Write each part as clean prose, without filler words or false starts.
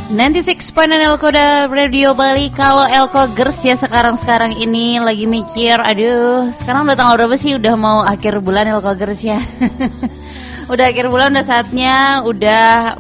96.6 Elkoda Radio Bali. Kalau Elko Girls ya sekarang ini lagi mikir, aduh sekarang udah tanggal berapa sih? Udah mau akhir bulan Elko Girls ya. Udah akhir bulan, udah saatnya, udah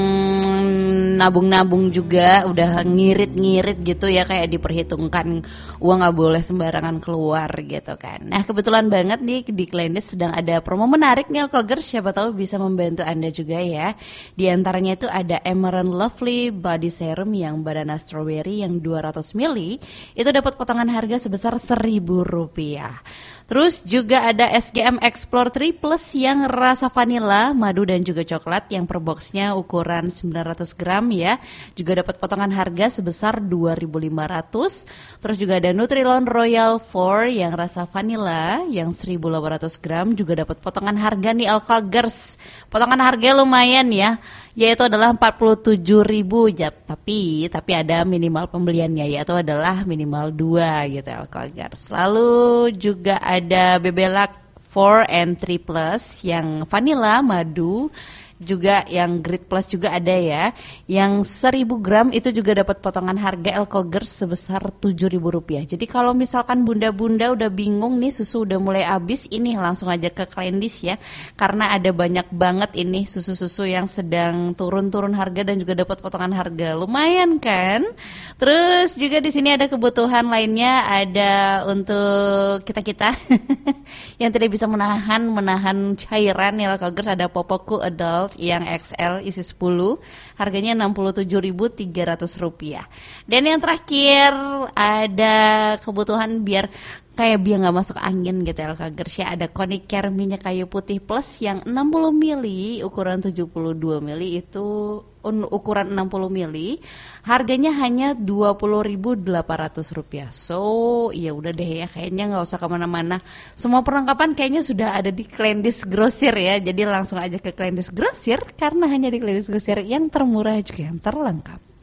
nabung-nabung juga, udah ngirit-ngirit gitu ya, kayak diperhitungkan uang gak boleh sembarangan keluar gitu kan. Nah kebetulan banget nih di Klendis sedang ada promo menarik nih Elkogers, siapa tahu bisa membantu Anda juga ya. Di antaranya itu ada Emerald Lovely Body Serum yang Banana Strawberry yang 200 ml itu dapat potongan harga sebesar Rp1.000. Terus juga ada SGM Explore 3 Plus yang rasa vanilla, madu dan juga coklat yang per boxnya ukuran 900 gram ya. Juga dapat potongan harga sebesar 2.500. Terus juga ada Nutrilon Royal 4 yang rasa vanilla yang 1.800 gram juga dapat potongan harga nih Elkogers. Potongan harga lumayan ya, yaitu adalah 47.000 ya, tapi ada minimal pembeliannya, yaitu adalah minimal 2 gitu Elkogers. Lalu juga ada Bebelac 4 and 3 Plus yang vanilla, madu, juga yang Grid Plus juga ada ya. Yang 1.000 gram itu juga dapat potongan harga Elkogers sebesar Rp7.000. Jadi kalau misalkan bunda-bunda udah bingung nih, susu udah mulai habis, ini langsung aja ke Klendis ya. Karena ada banyak banget ini susu-susu yang sedang turun-turun harga dan juga dapat potongan harga. Lumayan kan? Terus juga di sini ada kebutuhan lainnya, ada untuk kita-kita yang tidak bisa menahan cairan ya Elkogers, ada Popoku Adult yang XL isi 10, harganya Rp67.300. Dan yang terakhir ada kebutuhan biar nggak masuk angin gitu Elkogers ya, ada Konicare minyak kayu putih plus yang 60 ml ukuran 72 ml itu ukuran 60 ml harganya hanya Rp20.800. So ya udah deh ya, kayaknya nggak usah kemana-mana, semua perlengkapan kayaknya sudah ada di Klendis Grosir ya. Jadi langsung aja ke Klendis Grosir karena hanya di Klendis Grosir yang termurah juga yang terlengkap.